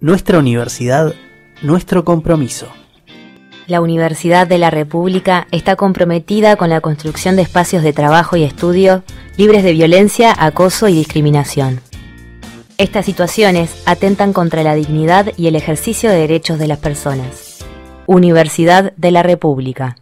Nuestra universidad, nuestro compromiso. La Universidad de la República está comprometida con la construcción de espacios de trabajo y estudio libres de violencia, acoso y discriminación. Estas situaciones atentan contra la dignidad y el ejercicio de derechos de las personas. Universidad de la República.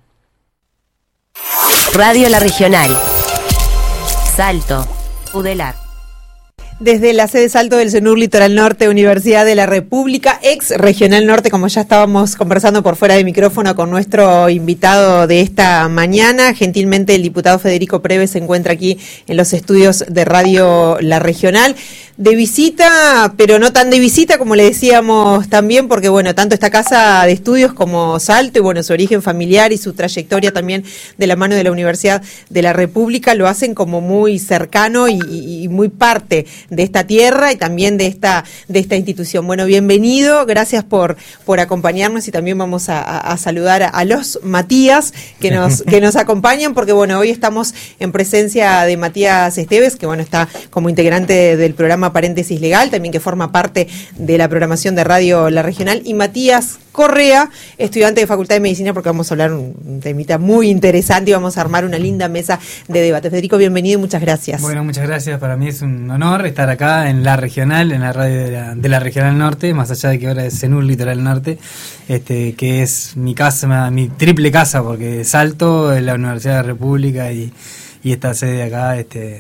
Radio La Regional. Salto, Udelar. Desde la sede Salto del CENUR Litoral Norte, Universidad de la República, ex Regional Norte, como ya estábamos conversando por fuera de micrófono con nuestro invitado de esta mañana. Gentilmente el diputado Federico Preves se encuentra aquí en los estudios de Radio La Regional. De visita, pero no tan de visita como le decíamos también, porque bueno, tanto esta casa de estudios como Salto y bueno, su origen familiar y su trayectoria también de la mano de la Universidad de la República lo hacen como muy cercano y muy parte de esta tierra y también de esta institución. Bueno, bienvenido, gracias por acompañarnos y también vamos a saludar a los Matías que nos acompañan, porque bueno, hoy estamos en presencia de Matías Esteves, que bueno, está como integrante del programa Paréntesis Legal, también que forma parte de la programación de Radio La Regional, y Matías Correa, estudiante de Facultad de Medicina, porque vamos a hablar un temita muy interesante y vamos a armar una linda mesa de debate. Federico, bienvenido y muchas gracias. Bueno, muchas gracias. Para mí es un honor estar acá en La Regional, en la radio de la Regional Norte, más allá de que ahora es CENUR Litoral Norte, que es mi casa, mi triple casa, porque Salto, la Universidad de la República y esta sede acá,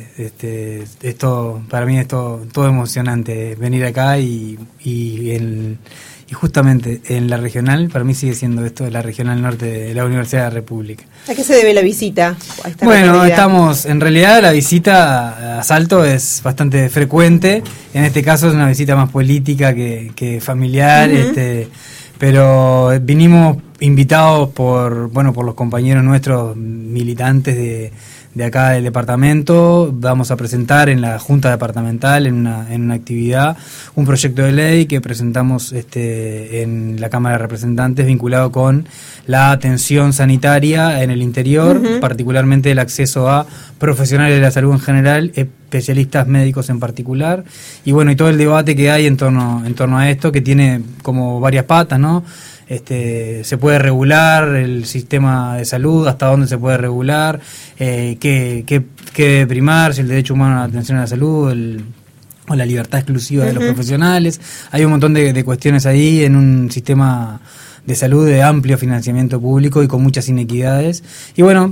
esto para mí es todo emocionante venir acá y justamente en la regional, para mí sigue siendo esto de la Regional Norte de la Universidad de la República. ¿A qué se debe la visita? Bueno, en realidad la visita a Salto es bastante frecuente, en este caso es una visita más política que familiar, pero vinimos invitados por los compañeros nuestros militantes de acá del departamento. Vamos a presentar en la Junta Departamental, en una actividad, un proyecto de ley que presentamos en la Cámara de Representantes vinculado con la atención sanitaria en el interior, particularmente el acceso a profesionales de la salud en general, especialistas médicos en particular, y bueno, y todo el debate que hay en torno a esto, que tiene como varias patas, ¿no? Se puede regular el sistema de salud, hasta dónde se puede regular, qué debe primar, si el derecho humano a la atención a la salud o la libertad exclusiva de los profesionales. Hay un montón de cuestiones ahí en un sistema de salud de amplio financiamiento público y con muchas inequidades. Y bueno,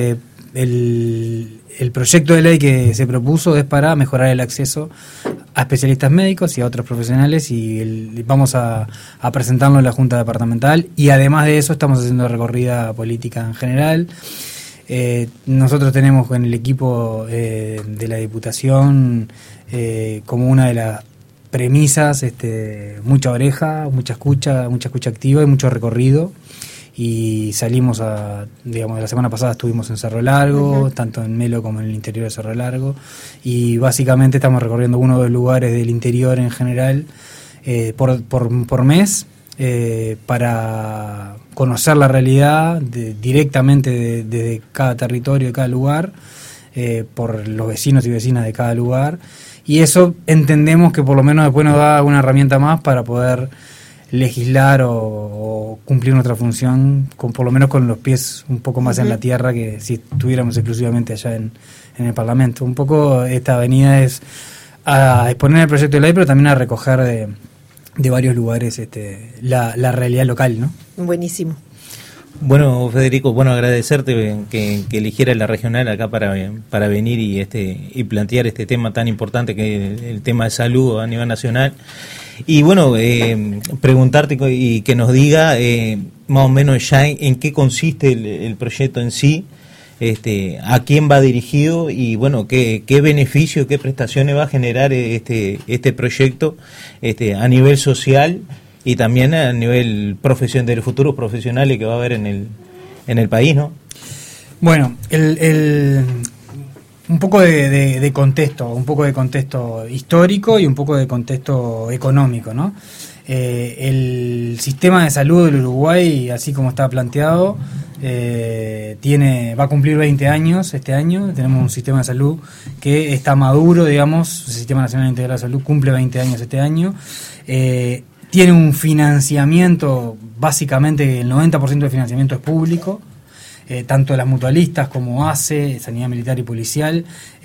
el proyecto de ley que se propuso es para mejorar el acceso a especialistas médicos y a otros profesionales, y vamos a presentarlo en la Junta Departamental, y además de eso estamos haciendo recorrida política en general. Nosotros tenemos en el equipo de la Diputación como una de las premisas mucha oreja, mucha escucha activa y mucho recorrido. Y salimos la semana pasada estuvimos en Cerro Largo, tanto en Melo como en el interior de Cerro Largo, y básicamente estamos recorriendo uno de los lugares del interior en general por mes, para conocer la realidad directamente desde cada territorio, de cada lugar, por los vecinos y vecinas de cada lugar, y eso entendemos que por lo menos después nos da una herramienta más para poder legislar o cumplir nuestra función, por lo menos con los pies un poco más en la tierra que si estuviéramos exclusivamente allá en el Parlamento. Un poco esta avenida es a exponer el proyecto de ley, pero también a recoger de varios lugares la realidad local, ¿no? Buenísimo. Bueno, Federico, agradecerte que eligieras la regional acá para venir y plantear este tema tan importante que es el tema de salud a nivel nacional. Y bueno, preguntarte y que nos diga más o menos ya en qué consiste el proyecto en sí, a quién va dirigido y bueno, qué beneficio, qué prestaciones va a generar este proyecto a nivel social y también a nivel de los futuros profesionales que va a haber en el país, ¿no? Bueno, un poco de contexto histórico y un poco de contexto económico, ¿no? El sistema de salud del Uruguay, así como está planteado, va a cumplir 20 años este año. Tenemos un sistema de salud que está maduro, digamos. El Sistema Nacional Integral de Salud cumple 20 años este año. tiene un financiamiento, básicamente el 90% del financiamiento es público. Tanto las mutualistas como ACE, Sanidad Militar y Policial,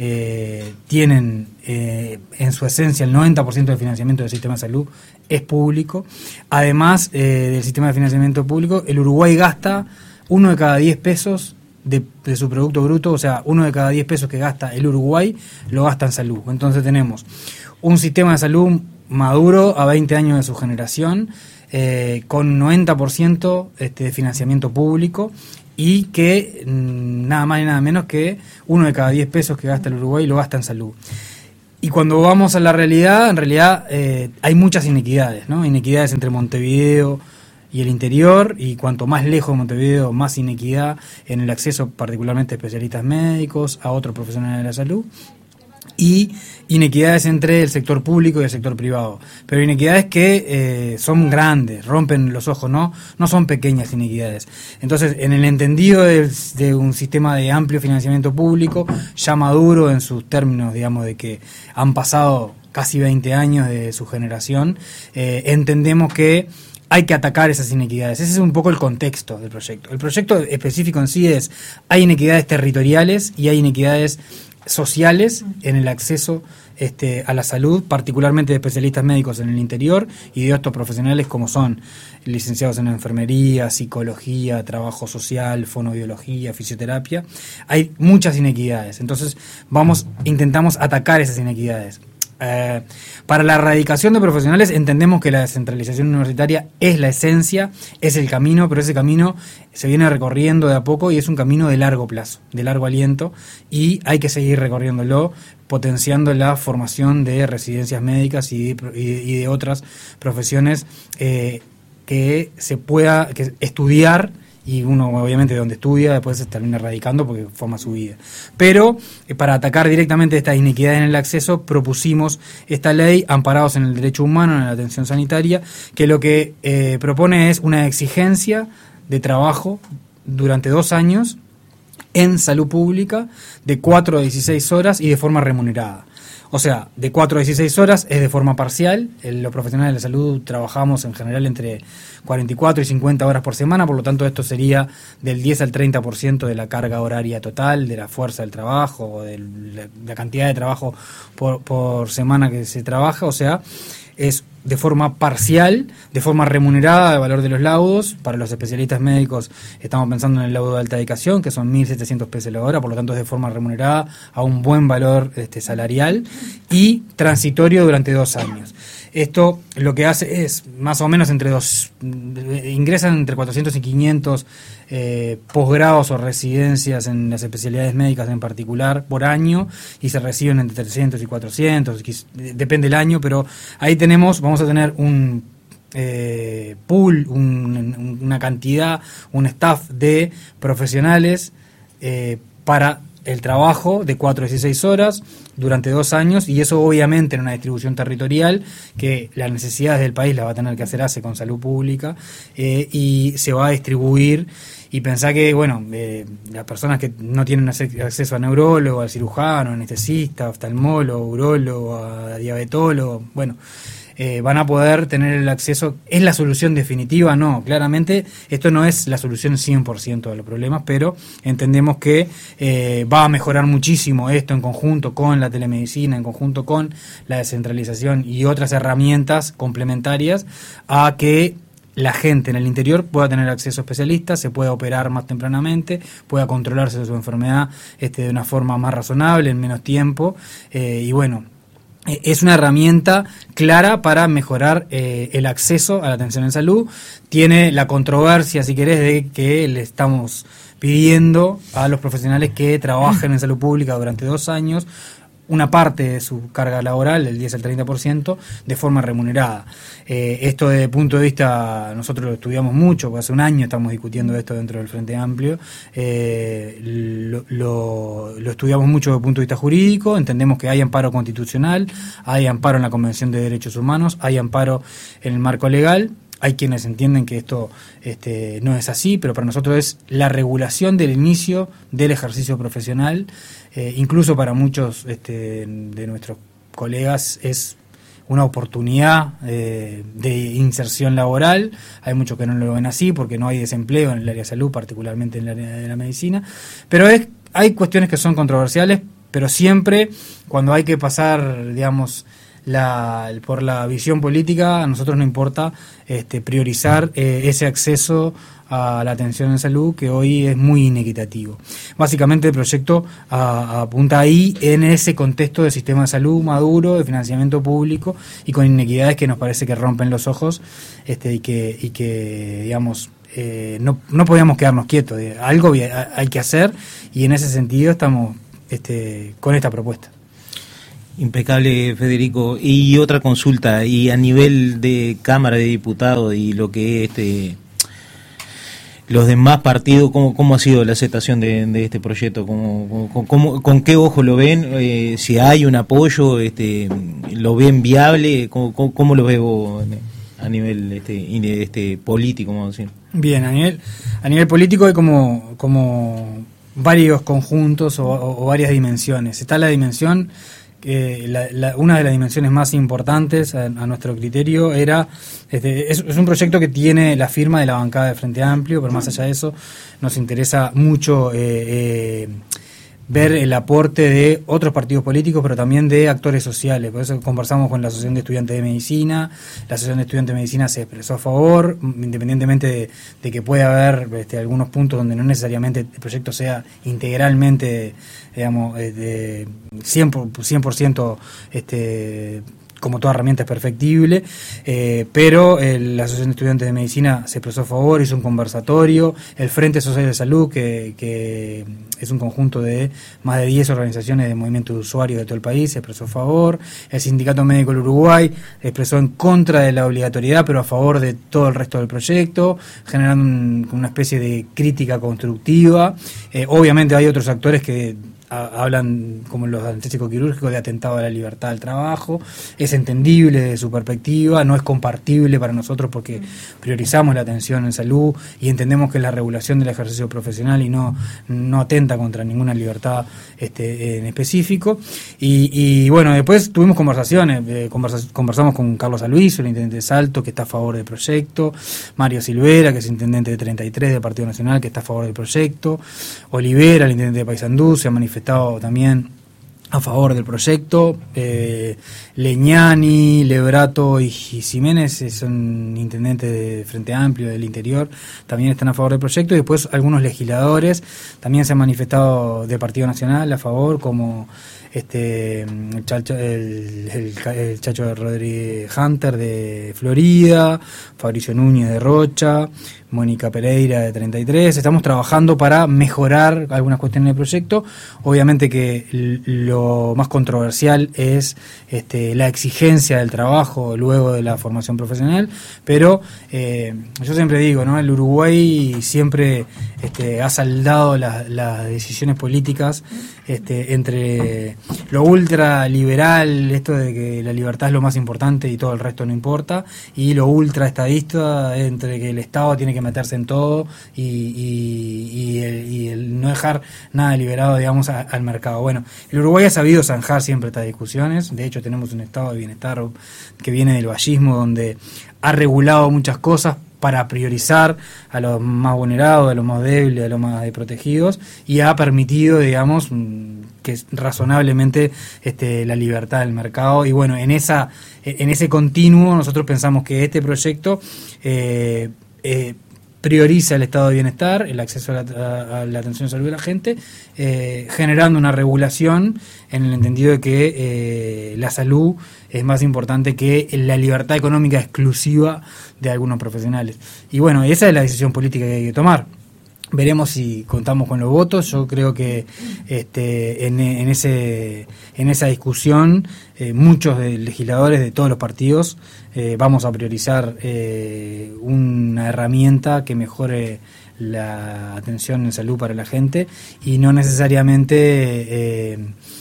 tienen en su esencia el 90% del financiamiento del sistema de salud es público. Además del sistema de financiamiento público, el Uruguay gasta 1 de cada 10 pesos de su Producto Bruto, o sea, 1 de cada 10 pesos que gasta el Uruguay lo gasta en salud. Entonces tenemos un sistema de salud maduro a 20 años de su generación, con 90% de financiamiento público, y que nada más y nada menos que 1 de cada 10 pesos que gasta el Uruguay lo gasta en salud. Y cuando vamos a la realidad, en realidad hay muchas inequidades, ¿no? Inequidades entre Montevideo y el interior, y cuanto más lejos de Montevideo, más inequidad en el acceso, particularmente a especialistas médicos, a otros profesionales de la salud, y inequidades entre el sector público y el sector privado, pero inequidades que son grandes, rompen los ojos, no son pequeñas inequidades. Entonces, en el entendido de un sistema de amplio financiamiento público, ya maduro en sus términos, digamos, de que han pasado casi 20 años de su generación, entendemos que hay que atacar esas inequidades. Ese es un poco el contexto del proyecto. El proyecto específico en sí hay inequidades territoriales y hay inequidades sociales en el acceso a la salud, particularmente de especialistas médicos en el interior y de otros profesionales como son licenciados en enfermería, psicología, trabajo social, fonoaudiología, fisioterapia. Hay muchas inequidades, entonces intentamos atacar esas inequidades. Para la erradicación de profesionales entendemos que la descentralización universitaria es la esencia, es el camino, pero ese camino se viene recorriendo de a poco y es un camino de largo plazo, de largo aliento, y hay que seguir recorriéndolo, potenciando la formación de residencias médicas y de otras profesiones que se pueda estudiar. Y uno obviamente donde estudia después se termina radicando porque forma su vida. Pero para atacar directamente estas inequidades en el acceso propusimos esta ley amparados en el derecho humano, en la atención sanitaria, que lo que propone es una exigencia de trabajo durante 2 años en salud pública de 4 a 16 horas y de forma remunerada. O sea, de 4 a 16 horas es de forma parcial. Los profesionales de la salud trabajamos en general entre 44 y 50 horas por semana, por lo tanto esto sería del 10 al 30% de la carga horaria total, de la fuerza del trabajo, o de la cantidad de trabajo por semana que se trabaja. O sea, es de forma parcial, de forma remunerada, el valor de los laudos. Para los especialistas médicos estamos pensando en el laudo de alta dedicación, que son 1.700 pesos la hora, por lo tanto es de forma remunerada a un buen valor salarial, y transitorio durante 2 años. Esto lo que hace es, más o menos ingresan entre 400 y 500 posgrados o residencias en las especialidades médicas en particular por año, y se reciben entre 300 y 400, depende del año, pero ahí vamos a tener un pool, una cantidad, un staff de profesionales para el trabajo de 4 a 16 horas durante 2 años, y eso obviamente en una distribución territorial que las necesidades del país las va a tener que hacer ACE con salud pública, y se va a distribuir. Y pensá que, las personas que no tienen acceso a neurólogo, al cirujano, anestesista, oftalmólogo, urólogo, a diabetólogo, van a poder tener el acceso. ¿Es la solución definitiva? No, claramente esto no es la solución 100% de los problemas, pero entendemos que va a mejorar muchísimo esto en conjunto con la telemedicina, en conjunto con la descentralización y otras herramientas complementarias a que la gente en el interior pueda tener acceso a especialistas, se pueda operar más tempranamente, pueda controlarse de su enfermedad de una forma más razonable, en menos tiempo, es una herramienta clara para mejorar el acceso a la atención en salud. Tiene la controversia, si querés, de que le estamos pidiendo a los profesionales que trabajen en salud pública durante 2 años una parte de su carga laboral, del 10 al 30%, de forma remunerada. Esto desde el punto de vista, nosotros lo estudiamos mucho, porque hace un año estamos discutiendo esto dentro del Frente Amplio, lo estudiamos mucho desde el punto de vista jurídico, entendemos que hay amparo constitucional, hay amparo en la Convención de Derechos Humanos, hay amparo en el marco legal. Hay quienes entienden que esto no es así, pero para nosotros es la regulación del inicio del ejercicio profesional. Incluso para muchos de nuestros colegas es una oportunidad de inserción laboral. Hay muchos que no lo ven así porque no hay desempleo en el área de salud, particularmente en el área de la medicina, pero hay cuestiones que son controversiales, pero siempre cuando hay que pasar, digamos, por la visión política, a nosotros no importa priorizar ese acceso a la atención en salud, que hoy es muy inequitativo. Básicamente el proyecto apunta ahí, en ese contexto de sistema de salud maduro, de financiamiento público y con inequidades que nos parece que rompen los ojos, y que digamos, no podíamos quedarnos quietos. Algo hay que hacer, y en ese sentido estamos con esta propuesta. Impecable, Federico. Y otra consulta, y a nivel de Cámara de Diputados y lo que es los demás partidos, ¿cómo ha sido la aceptación de este proyecto? ¿Con qué ojo lo ven? Si hay un apoyo, ¿lo ven viable? ¿Cómo lo ves vos a nivel político, vamos a decir? Bien, a nivel político hay como varios conjuntos o varias dimensiones. Está la dimensión, una de las dimensiones más importantes a nuestro criterio era, es un proyecto que tiene la firma de la bancada de Frente Amplio, pero más allá de eso nos interesa mucho ver el aporte de otros partidos políticos, pero también de actores sociales. Por eso conversamos con la Asociación de Estudiantes de Medicina. La Asociación de Estudiantes de Medicina se expresó a favor, independientemente de que pueda haber algunos puntos donde no necesariamente el proyecto sea integralmente, digamos, de 100% como toda herramienta es perfectible, pero la Asociación de Estudiantes de Medicina se expresó a favor, hizo un conversatorio. El Frente Social de Salud, que es un conjunto de más de 10 organizaciones de movimiento de usuarios de todo el país, se expresó a favor. El Sindicato Médico del Uruguay expresó en contra de la obligatoriedad, pero a favor de todo el resto del proyecto, generando una especie de crítica constructiva. Obviamente hay otros actores que hablan, como los anestésicos quirúrgicos, de atentado a la libertad del trabajo. Es entendible de su perspectiva, no es compartible para nosotros porque priorizamos la atención en salud y entendemos que es la regulación del ejercicio profesional y no atenta contra ninguna libertad en específico. Y bueno, después tuvimos conversaciones, conversamos con Carlos Aluizo, el intendente de Salto, que está a favor del proyecto, Mario Silvera, que es intendente de 33 del Partido Nacional, que está a favor del proyecto, Olivera, el intendente de Paysandú, se ha manifestado también a favor del proyecto. Leñani, Lebrato y Jiménez son intendentes de Frente Amplio del Interior, también están a favor del proyecto. Y después algunos legisladores también se han manifestado del Partido Nacional a favor, como el Chacho de Rodríguez Hunter de Florida, Fabricio Núñez de Rocha, Mónica Pereira de 33. Estamos trabajando para mejorar algunas cuestiones del proyecto. Obviamente que lo más controversial es la exigencia del trabajo luego de la formación profesional, pero yo siempre digo, ¿no? El Uruguay siempre ha saldado las decisiones políticas entre lo ultraliberal, esto de que la libertad es lo más importante y todo el resto no importa, y lo ultraestadista, entre que el Estado tiene que meterse en todo y el no dejar nada liberado, digamos, al mercado. Bueno, el Uruguay ha sabido zanjar siempre estas discusiones. De hecho, tenemos un estado de bienestar que viene del vallismo, donde ha regulado muchas cosas para priorizar a los más vulnerados, a los más débiles, a los más desprotegidos, y ha permitido, digamos, que razonablemente la libertad del mercado. Y bueno, en ese continuo nosotros pensamos que este proyecto prioriza el estado de bienestar, el acceso a la atención de salud de la gente, generando una regulación en el entendido de que la salud es más importante que la libertad económica exclusiva de algunos profesionales. Y bueno, esa es la decisión política que hay que tomar. Veremos si contamos con los votos. Yo creo que en esa discusión muchos legisladores de todos los partidos vamos a priorizar una herramienta que mejore la atención en salud para la gente y no necesariamente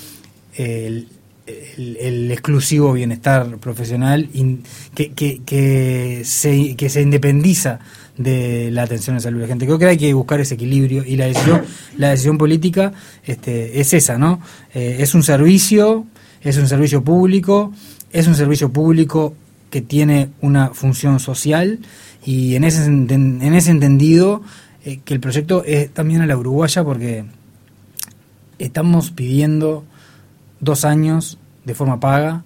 el exclusivo bienestar profesional que se independiza de la atención en salud de la gente. Creo que hay que buscar ese equilibrio y la decisión política es esa, ¿no? Es un servicio público es un servicio público que tiene una función social, y en ese entendido que el proyecto es también a la uruguaya, porque estamos pidiendo 2 años de forma paga,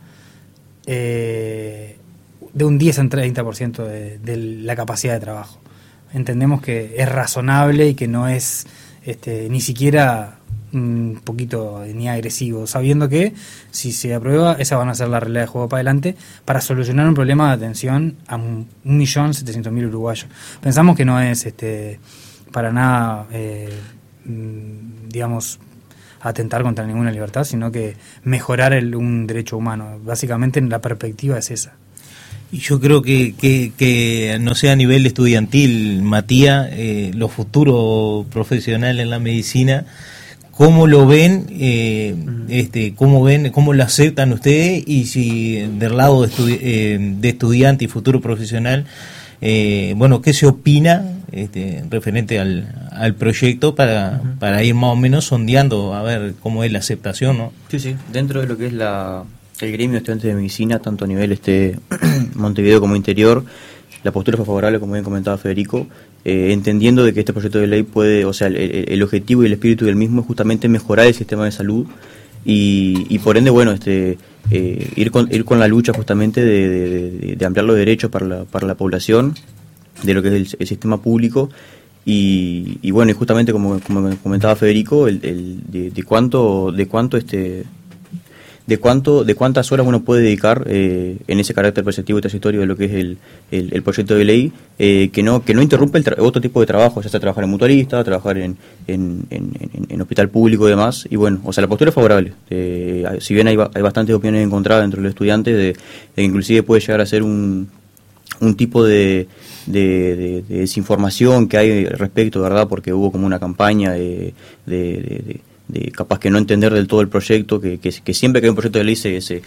de un 10 al 30% de la capacidad de trabajo. Entendemos que es razonable y que no es ni siquiera un poquito ni agresivo, sabiendo que si se aprueba, esas van a ser la realidad de juego para adelante, para solucionar un problema de atención a 1.700.000 uruguayos. Pensamos que no es para nada, digamos, atentar contra ninguna libertad, sino que mejorar un derecho humano. Básicamente la perspectiva es esa. Y yo creo que no sé, a nivel estudiantil, Matías, los futuros profesionales en la medicina, ¿cómo lo ven? ¿Cómo lo aceptan ustedes? Y si del lado de estudiante y futuro profesional, ¿qué se opina referente al proyecto para ir más o menos sondeando a ver cómo es la aceptación, ¿no? Sí, dentro de lo que es el gremio de estudiantes de medicina, tanto a nivel Montevideo como interior, la postura fue favorable, como bien comentaba Federico, entendiendo de que este proyecto de ley puede, o sea, el objetivo y el espíritu del mismo es justamente mejorar el sistema de salud y por ende, ir con la lucha justamente de ampliar los derechos para la población, de lo que es el sistema público, y justamente como comentaba Federico, de cuántas horas uno puede dedicar en ese carácter perceptivo y transitorio de lo que es el proyecto de ley, que no interrumpe otro tipo de trabajo, ya sea trabajar en mutualista, trabajar en hospital público y demás. Y la postura es favorable. Si bien hay bastantes opiniones encontradas entre los estudiantes, de que inclusive puede llegar a ser un tipo de desinformación que hay respecto, ¿verdad? Porque hubo como una campaña de capaz que no entender del todo el proyecto, que siempre que hay un proyecto de ley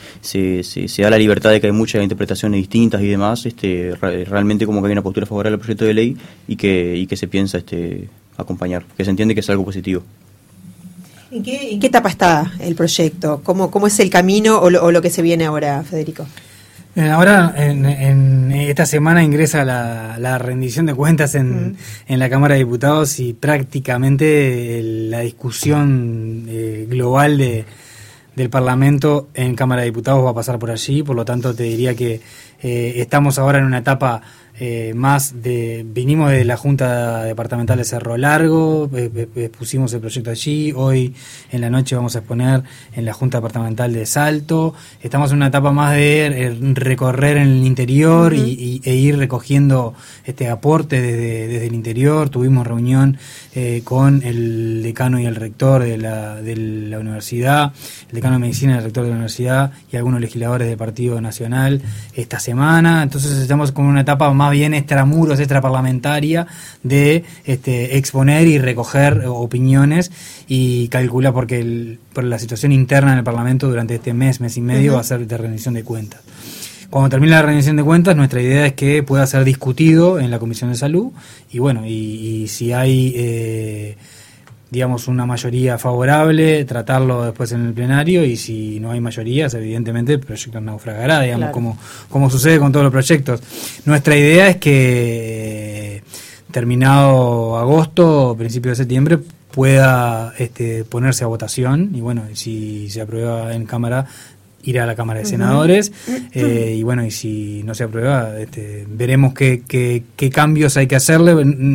se da la libertad de que hay muchas interpretaciones distintas y demás. Realmente como que hay una postura favorable al proyecto de ley y que se piensa acompañar, que se entiende que es algo positivo. ¿En qué etapa está el proyecto? ¿Cómo es el camino o lo que se viene ahora, Federico? Ahora, en esta semana ingresa la rendición de cuentas en la Cámara de Diputados, y prácticamente la discusión global del Parlamento en Cámara de Diputados va a pasar por allí. Por lo tanto, te diría que estamos ahora en una etapa vinimos de la Junta Departamental de Cerro Largo, pusimos el proyecto allí. Hoy en la noche vamos a exponer en la Junta Departamental de Salto. Estamos en una etapa más de recorrer en el interior e ir recogiendo aporte desde el interior. Tuvimos reunión con el decano y el rector de la universidad, el decano de medicina y el rector de la universidad, y algunos legisladores del Partido Nacional esta semana. Entonces estamos con una etapa más bien extramuros, extraparlamentaria, de exponer y recoger opiniones, y calcula porque por la situación interna en el Parlamento durante este mes y medio va a ser de rendición de cuentas. Cuando termine la rendición de cuentas, nuestra idea es que pueda ser discutido en la Comisión de Salud, y si hay digamos una mayoría favorable, tratarlo después en el plenario, y si no hay mayorías, evidentemente el proyecto naufragará, digamos, claro, como sucede con todos los proyectos. Nuestra idea es que terminado agosto, principio de septiembre, pueda ponerse a votación, y si se aprueba en Cámara, irá a la Cámara de Senadores, y si no se aprueba, veremos qué cambios hay que hacerle.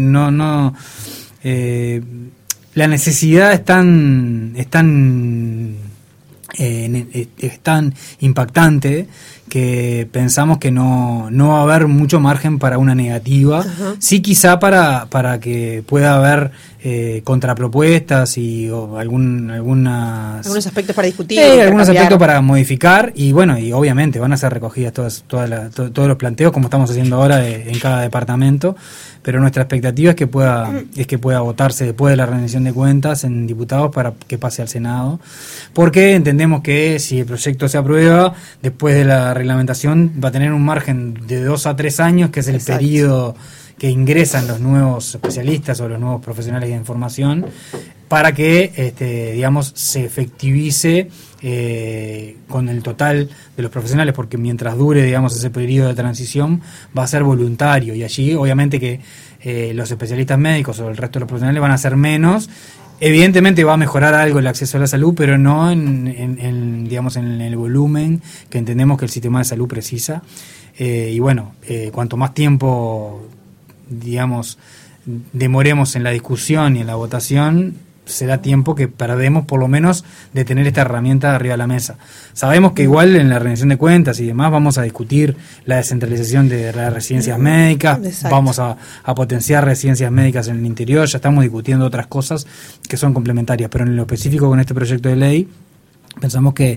La necesidad es tan impactante que pensamos que no va a haber mucho margen para una negativa. Sí, quizá para que pueda haber contrapropuestas o algunos aspectos para discutir, algunos aspectos para modificar, y obviamente van a ser recogidas todos los planteos, como estamos haciendo ahora en cada departamento. Pero nuestra expectativa es que pueda votarse después de la rendición de cuentas en diputados para que pase al Senado, porque entendemos que si el proyecto se aprueba, después de la reglamentación va a tener un margen de 2 a 3 años, que es el periodo que ingresan los nuevos especialistas o los nuevos profesionales de información, para que digamos se efectivice con el total de los profesionales, porque mientras dure, digamos, ese periodo de transición va a ser voluntario, y allí obviamente que los especialistas médicos o el resto de los profesionales van a ser menos. Evidentemente va a mejorar algo el acceso a la salud, pero no digamos, en el volumen que entendemos que el sistema de salud precisa. Y bueno, cuanto más tiempo, digamos, demoremos en la discusión y en la votación, será tiempo que perdemos, por lo menos, de tener esta herramienta arriba de la mesa. Sabemos que igual en la rendición de cuentas y demás vamos a discutir la descentralización de las residencias médicas. Exacto. Vamos a potenciar residencias médicas en el interior, ya estamos discutiendo otras cosas que son complementarias, pero en lo específico con este proyecto de ley pensamos que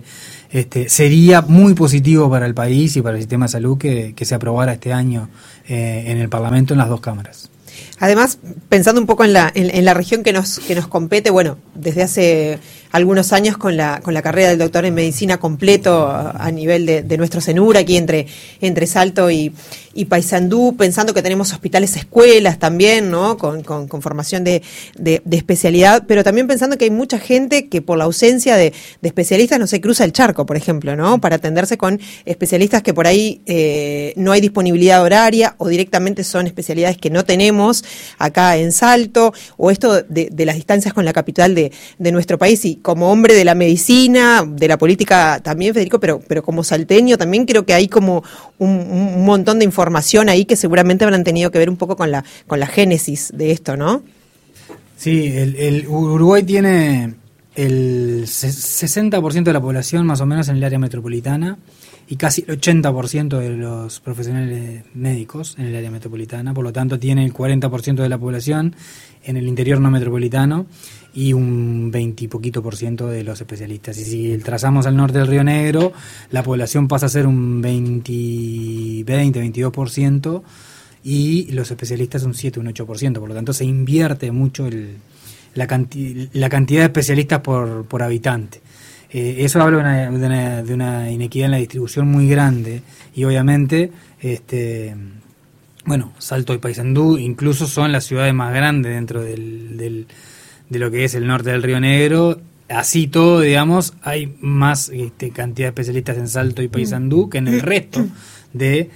sería muy positivo para el país y para el sistema de salud que se aprobara este año en el Parlamento, en las dos cámaras. Además, pensando un poco en la región que nos compete, bueno, desde hace algunos años con la carrera del doctor en medicina completo a nivel de nuestro CENUR, aquí entre Salto y Paysandú, pensando que tenemos hospitales escuelas también, ¿no? Con formación de especialidad, pero también pensando que hay mucha gente que por la ausencia de especialistas no se cruza el charco, por ejemplo, ¿no? Para atenderse con especialistas que por ahí no hay disponibilidad horaria o directamente son especialidades que no tenemos acá en Salto, o esto de las distancias con la capital de nuestro país. Y como hombre de la medicina, de la política también, Federico, pero como salteño también creo que hay como un montón de información ahí que seguramente habrán tenido que ver un poco con la génesis de esto, ¿no? Sí, el Uruguay tiene el 60% de la población más o menos en el área metropolitana y casi el 80% de los profesionales médicos en el área metropolitana, por lo tanto tiene el 40% de la población en el interior no metropolitano y un 20 y poquito % de los especialistas. Y si trazamos al norte del Río Negro, la población pasa a ser un 22% y los especialistas un 7, un 8%, por lo tanto se invierte mucho la cantidad de especialistas por habitante. Eso habla de una inequidad en la distribución muy grande y obviamente bueno, Salto y Paysandú incluso son las ciudades más grandes dentro de lo que es el norte del Río Negro. Así todo, digamos, hay más cantidad de especialistas en Salto y Paysandú que en el resto de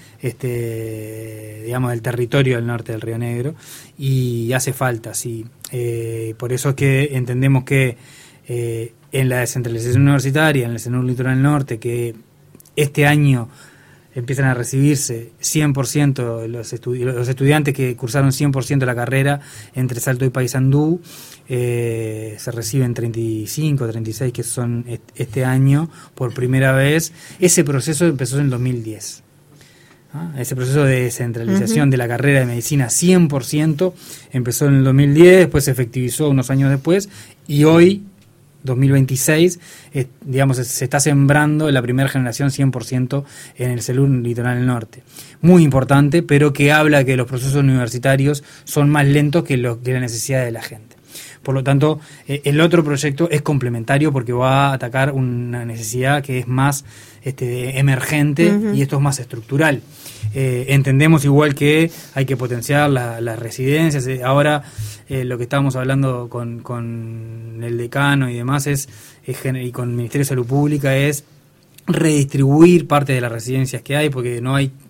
digamos, del territorio del norte del Río Negro, y hace falta, sí. Por eso es que entendemos que en la descentralización universitaria, en el CENUR Litoral Norte, que este año empiezan a recibirse 100% los estudiantes que cursaron 100% la carrera entre Salto y Paysandú, se reciben 35, 36 que son este año por primera vez. Ese proceso empezó en el 2010. Ese proceso de descentralización de la carrera de medicina 100% empezó en el 2010, después se efectivizó unos años después, y hoy 2026, digamos, se está sembrando la primera generación 100% en el CENUR Litoral Norte. Muy importante, pero que habla que los procesos universitarios son más lentos que la necesidad de la gente. Por lo tanto, el otro proyecto es complementario porque va a atacar una necesidad que es más emergente, y esto es más estructural. Entendemos igual que hay que potenciar las residencias. Ahora lo que estábamos hablando con el decano y demás y con el Ministerio de Salud Pública es redistribuir parte de las residencias que hay, porque no hay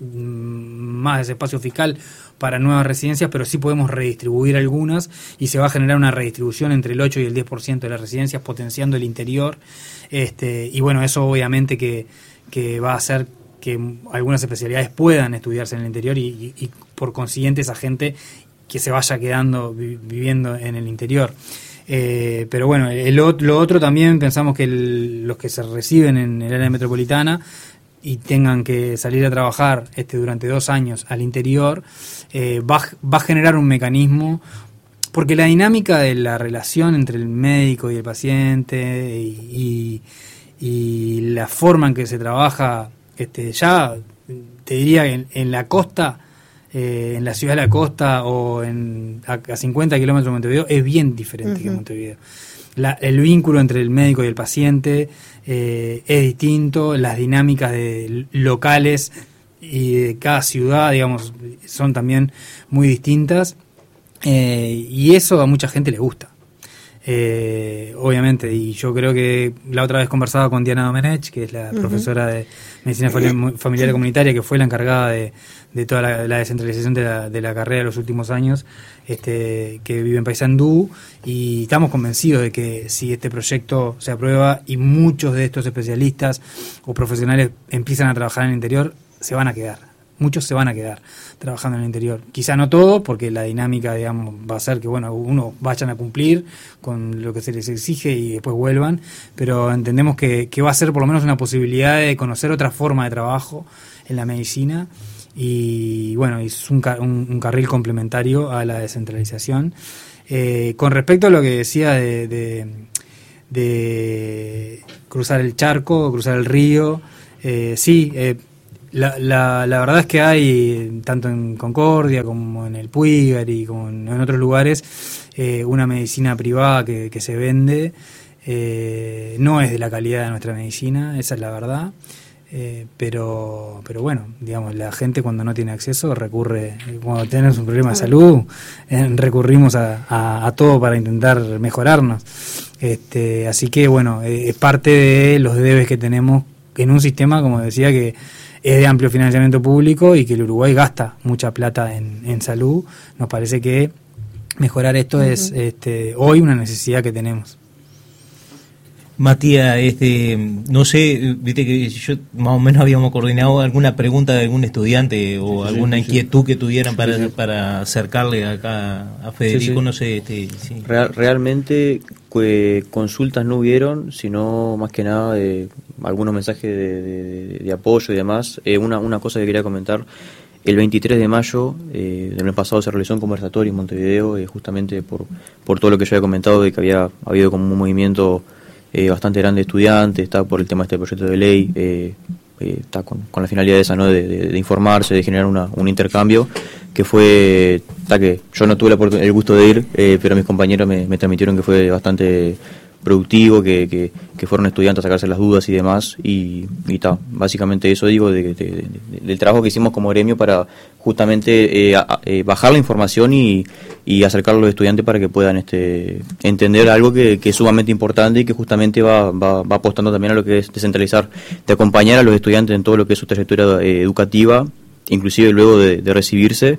más ese espacio fiscal para nuevas residencias, pero sí podemos redistribuir algunas y se va a generar una redistribución entre el 8 y el 10% de las residencias, potenciando el interior. Y bueno, eso obviamente que va a hacer que algunas especialidades puedan estudiarse en el interior y por consiguiente esa gente que se vaya quedando viviendo en el interior. Pero bueno, lo otro también pensamos que los que se reciben en el área metropolitana y tengan que salir a trabajar durante 2 años al interior, va a generar un mecanismo, porque la dinámica de la relación entre el médico y el paciente y la forma en que se trabaja, ya te diría que en la costa, en la ciudad de la costa o a 50 kilómetros de Montevideo es bien diferente que Montevideo. El vínculo entre el médico y el paciente es distinto, las dinámicas locales y de cada ciudad, digamos, son también muy distintas, y eso a mucha gente le gusta. Obviamente, y yo creo que la otra vez conversaba con Diana Domenech, que es la profesora de Medicina Familiar y Comunitaria, que fue la encargada de toda la descentralización de la carrera de los últimos años, que vive en Paysandú, y estamos convencidos de que si este proyecto se aprueba y muchos de estos especialistas o profesionales empiezan a trabajar en el interior, se van a quedar. Muchos se van a quedar trabajando en el interior. Quizá no todos, porque la dinámica, digamos, va a ser que, bueno, uno vayan a cumplir con lo que se les exige y después vuelvan, pero entendemos que va a ser por lo menos una posibilidad de conocer otra forma de trabajo en la medicina, y bueno, es un carril complementario a la descentralización. Con respecto a lo que decía de cruzar el charco, cruzar el río, sí, la verdad es que hay, tanto en Concordia como en el Puígar y como en otros lugares, una medicina privada que se vende. No es de la calidad de nuestra medicina, esa es la verdad. Pero bueno, digamos, la gente cuando no tiene acceso recurre, cuando tenemos un problema de salud, recurrimos a todo para intentar mejorarnos. Así que bueno, es parte de los debes que tenemos en un sistema, como decía, que es de amplio financiamiento público y que el Uruguay gasta mucha plata en salud. Nos parece que mejorar esto es hoy una necesidad que tenemos. Matías, no sé, viste que yo más o menos habíamos coordinado alguna pregunta de algún estudiante o alguna inquietud que tuvieran para acercarle acá a Federico, no sé. Sí. Realmente consultas no hubieron, sino más que nada algunos mensajes de apoyo y demás. Una cosa que quería comentar: el 23 de mayo del mes pasado se realizó un conversatorio en Montevideo, justamente por todo lo que yo había comentado, de que había habido como un movimiento bastante grande de estudiantes, está por el tema de este proyecto de ley, está con la finalidad esa, ¿no? de informarse, de generar un intercambio, que fue, que yo no tuve el gusto de ir, pero mis compañeros me transmitieron que fue bastante productivo, que fueron estudiantes a sacarse las dudas y demás, y básicamente eso digo, del trabajo que hicimos como gremio para justamente bajar la información y acercarlo a los estudiantes para que puedan entender algo que es sumamente importante y que justamente va apostando también a lo que es descentralizar, de acompañar a los estudiantes en todo lo que es su trayectoria educativa, inclusive luego de recibirse.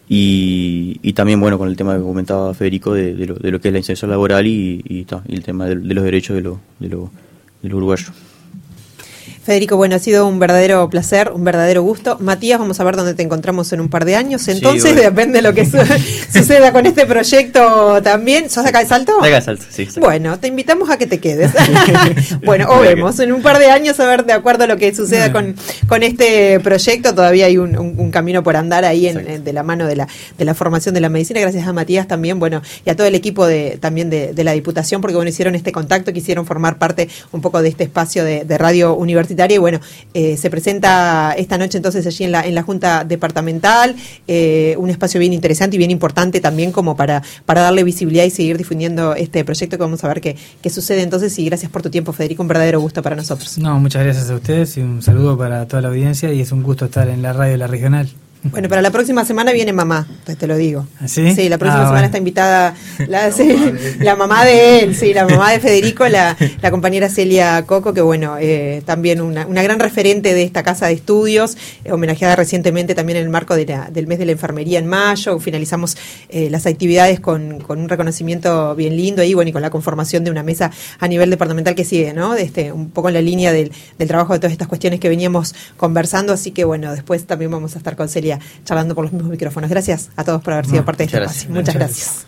Y también, bueno, con el tema que comentaba Federico de lo que es la inserción laboral y el tema de los derechos de los uruguayos. Federico, bueno, ha sido un verdadero placer, un verdadero gusto. Matías, vamos a ver dónde te encontramos en un par de años. Entonces, sí, depende de lo que suceda con este proyecto también. ¿Sos de acá de Salto? De acá de Salto, sí. Bueno, te invitamos a que te quedes. Bueno, o vemos en un par de años, a ver, de acuerdo a lo que suceda con este proyecto. Todavía hay un camino por andar ahí de la mano de la formación de la medicina. Gracias a Matías también, bueno, y a todo el equipo también de la Diputación, porque bueno, hicieron este contacto, quisieron formar parte un poco de este espacio de radio universitaria. Y bueno, se presenta esta noche entonces allí en la Junta Departamental, un espacio bien interesante y bien importante también como para darle visibilidad y seguir difundiendo este proyecto, que vamos a ver qué sucede entonces. Y gracias por tu tiempo, Federico, un verdadero gusto para nosotros. No, muchas gracias a ustedes y un saludo para toda la audiencia, y es un gusto estar en la radio de la regional. Bueno, para la próxima semana viene mamá, te lo digo. ¿Sí? Sí, la próxima semana está invitada la mamá de él, sí, la mamá de Federico, la compañera Celia Coco, que bueno, también una gran referente de esta casa de estudios, homenajeada recientemente también en el marco del mes de la enfermería en mayo. Finalizamos las actividades con un reconocimiento bien lindo ahí, bueno, y con la conformación de una mesa a nivel departamental que sigue, ¿no? Un poco en la línea del trabajo de todas estas cuestiones que veníamos conversando, así que bueno, después también vamos a estar con Celia charlando por los mismos micrófonos. Gracias a todos por haber sido parte de este espacio. Muchas gracias.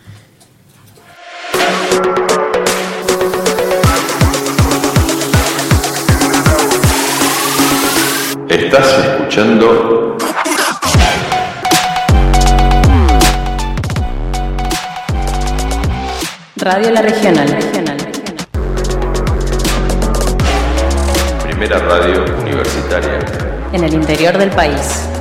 Estás escuchando Radio La Regional. Primera radio universitaria En el interior del país.